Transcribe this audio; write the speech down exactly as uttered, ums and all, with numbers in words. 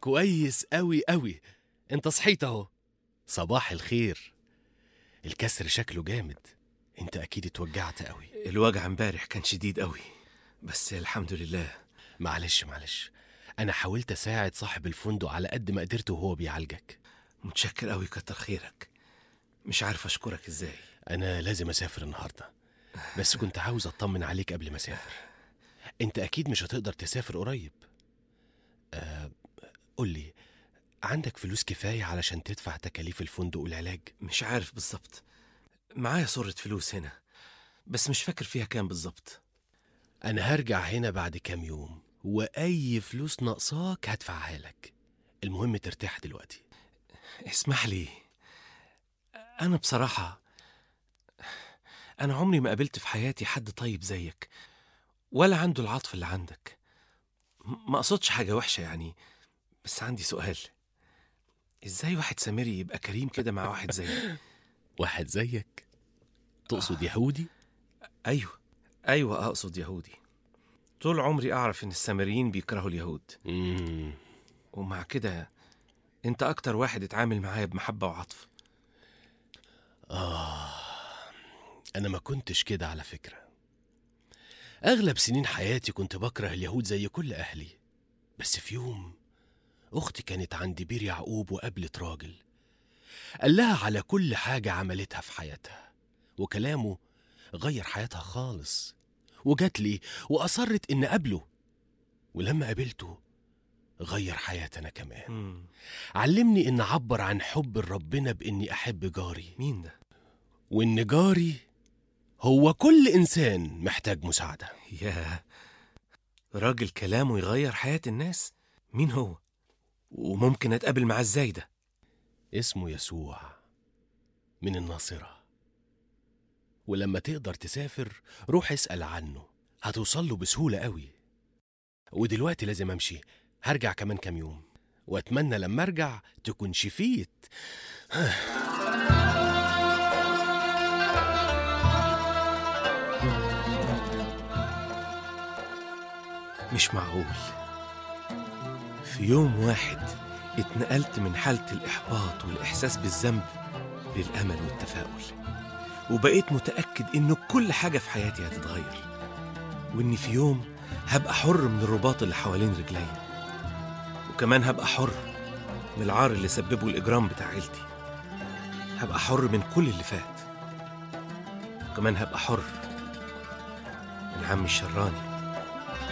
كويس أوي أوي. انت صحيت اهو. صباح الخير. الكسر شكله جامد. انت اكيد اتوجعت قوي. الوجع امبارح كان شديد قوي، بس الحمد لله. معلش معلش، انا حاولت اساعد صاحب الفندق على قد ما قدرت وهو بيعالجك. متشكر قوي، كتر خيرك. مش عارف اشكرك ازاي. انا لازم اسافر النهارده، بس كنت عاوز اطمن عليك قبل ما اسافر. انت اكيد مش هتقدر تسافر قريب. أه قولي، عندك فلوس كفاية علشان تدفع تكاليف الفندق والعلاج؟ مش عارف بالظبط، معايا صورة فلوس هنا بس مش فاكر فيها كام بالظبط. انا هرجع هنا بعد كام يوم، واي فلوس ناقصاك هدفعها لك. المهم ترتاح دلوقتي. اسمح لي، انا بصراحة انا عمري ما قابلت في حياتي حد طيب زيك، ولا عنده العطف اللي عندك. ما اقصدش حاجة وحشة يعني، بس عندي سؤال. ازاي واحد سامري يبقى كريم كده مع واحد زيك؟ واحد زيك؟ تقصد يهودي؟ ايوه ايوه اقصد يهودي. طول عمري اعرف ان السامريين بيكرهوا اليهود. مم. ومع كده انت اكتر واحد اتعامل معايا بمحبة وعطف. آه أنا ما كنتش كده على فكرة. أغلب سنين حياتي كنت بكره اليهود زي كل أهلي. بس في يوم أختي كانت عند بير يعقوب وقابلت راجل قال لها على كل حاجة عملتها في حياتها، وكلامه غير حياتها خالص. وجات لي وأصرت إن أقابله، ولما قابلته غير حياتنا كمان. مم. علمني إن أعبر عن حب ربنا بإني أحب جاري. مين ده؟ وإن جاري هو كل إنسان محتاج مساعدة. يا راجل كلامه يغير حياة الناس. مين هو؟ وممكن اتقابل معاه ازاي ده؟ اسمه يسوع من الناصرة. ولما تقدر تسافر روح اسأل عنه، هتوصل له بسهولة قوي. ودلوقتي لازم أمشي، هرجع كمان كام يوم، وأتمنى لما أرجع تكون شفيت. مش معقول. في يوم واحد اتنقلت من حالة الإحباط والإحساس بالذنب للأمل والتفاؤل، وبقيت متأكد إنه كل حاجة في حياتي هتتغير، وإني في يوم هبقى حر من الرباط اللي حوالين رجلي، وكمان هبقى حر من العار اللي سببه الإجرام بتاع عيلتي. هبقى حر من كل اللي فات، وكمان هبقى حر من عمي الشراني